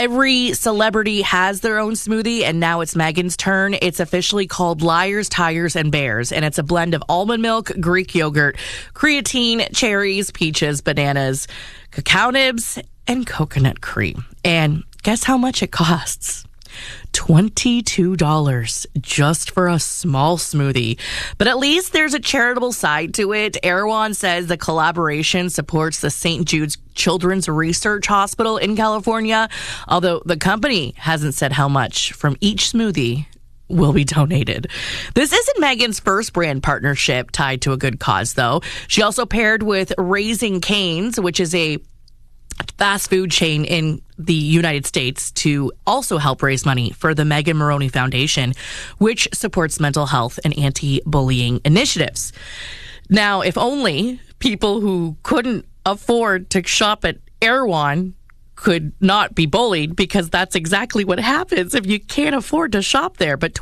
Every celebrity has their own smoothie, and now it's Megan's turn. It's officially called Liars, Tigers, and Bears, and it's a blend of almond milk, Greek yogurt, creatine, cherries, peaches, bananas, cacao nibs, and coconut cream. And guess how much it costs? $22 just for a small smoothie. But at least there's a charitable side to it. Erewhon says the collaboration supports the St. Jude's Children's Research Hospital in California, although the company hasn't said how much from each smoothie will be donated. This isn't Megan's first brand partnership tied to a good cause, though. She also paired with Raising Cane's, which is a fast food chain in the United States, to also help raise money for the Megan Moroney Foundation, which supports mental health and anti-bullying initiatives. Now, if only people who couldn't afford to shop at Erewhon could not be bullied, because that's exactly what happens if you can't afford to shop there. But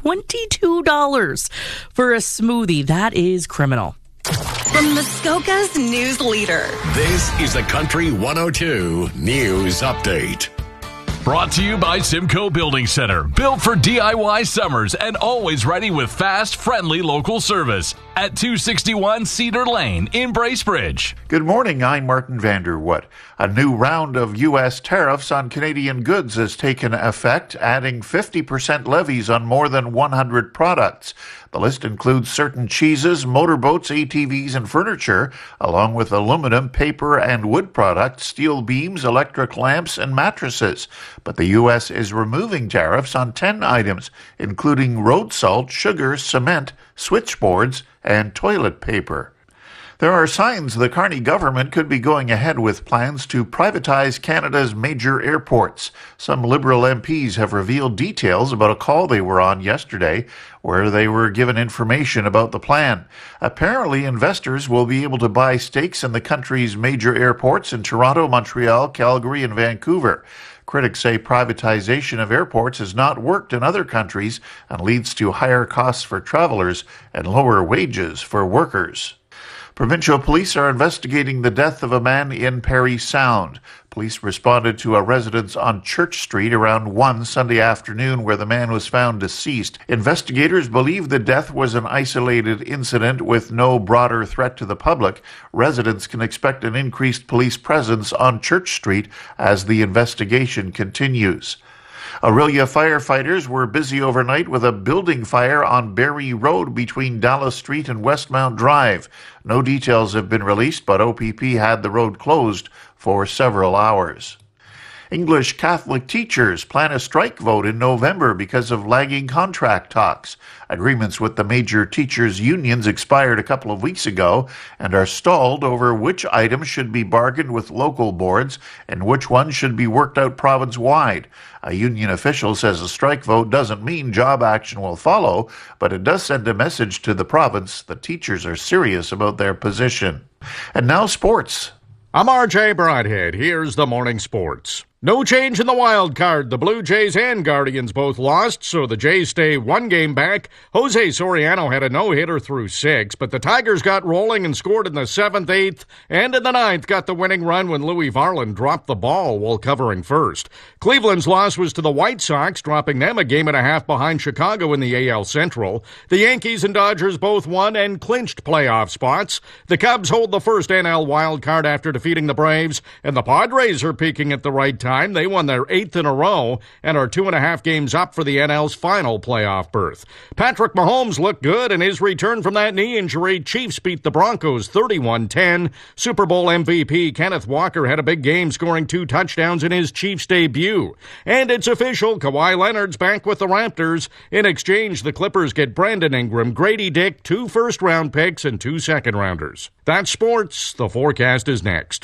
$22 for a smoothie, that is criminal. From Muskoka's news leader. This is the Country 102 News Update. Brought to you by Simcoe Building Center. Built for DIY summers and always ready with fast, friendly local service. At 261 Cedar Lane in Bracebridge. Good morning, I'm Martin Vanderwood. A new round of U.S. tariffs on Canadian goods has taken effect, adding 50% levies on more than 100 products. The list includes certain cheeses, motorboats, ATVs, and furniture, along with aluminum, paper, and wood products, steel beams, electric lamps, and mattresses. But the U.S. is removing tariffs on 10 items, including road salt, sugar, cement, switchboards, and toilet paper. There are signs the Carney government could be going ahead with plans to privatize Canada's major airports. Some Liberal MPs have revealed details about a call they were on yesterday where they were given information about the plan. Apparently, investors will be able to buy stakes in the country's major airports in Toronto, Montreal, Calgary, and Vancouver. Critics say privatization of airports has not worked in other countries and leads to higher costs for travelers and lower wages for workers. Provincial police are investigating the death of a man in Parry Sound. Police responded to a residence on Church Street around 1 Sunday afternoon where the man was found deceased. Investigators believe the death was an isolated incident with no broader threat to the public. Residents can expect an increased police presence on Church Street as the investigation continues. Orillia firefighters were busy overnight with a building fire on Barrie Road between Dallas Street and Westmount Drive. No details have been released, but OPP had the road closed for several hours. English Catholic teachers plan a strike vote in November because of lagging contract talks. Agreements with the major teachers' unions expired a couple of weeks ago and are stalled over which items should be bargained with local boards and which ones should be worked out province-wide. A union official says a strike vote doesn't mean job action will follow, but it does send a message to the province that teachers are serious about their position. And now sports. I'm RJ Broadhead. Here's the morning sports. No change in the wild card. The Blue Jays and Guardians both lost, so the Jays stay one game back. Jose Soriano had a no-hitter through 6, but the Tigers got rolling and scored in the 7th, 8th, and in the 9th got the winning run when Louis Varland dropped the ball while covering first. Cleveland's loss was to the White Sox, dropping them a game and a half behind Chicago in the AL Central. The Yankees and Dodgers both won and clinched playoff spots. The Cubs hold the first NL wild card after defeating the Braves, and the Padres are peaking at the right time. They won their 8th in a row and are 2.5 games up for the NL's final playoff berth. Patrick Mahomes looked good in his return from that knee injury. Chiefs beat the Broncos 31-10. Super Bowl MVP Kenneth Walker had a big game, scoring 2 touchdowns in his Chiefs debut. And it's official, Kawhi Leonard's back with the Raptors. In exchange, the Clippers get Brandon Ingram, Grady Dick, 2 first-round picks, and 2 second-rounders. That's sports. The forecast is next.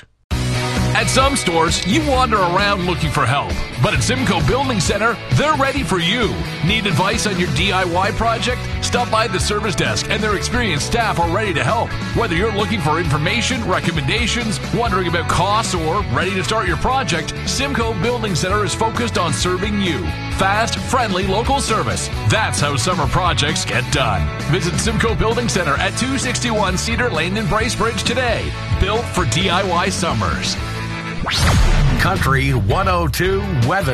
At some stores, you wander around looking for help. But at Simcoe Building Center, they're ready for you. Need advice on your DIY project? Stop by the service desk and their experienced staff are ready to help. Whether you're looking for information, recommendations, wondering about costs, or ready to start your project, Simcoe Building Center is focused on serving you. Fast, friendly, local service. That's how summer projects get done. Visit Simcoe Building Center at 261 Cedar Lane in Bracebridge today. Built for DIY summers. Country 102 weather.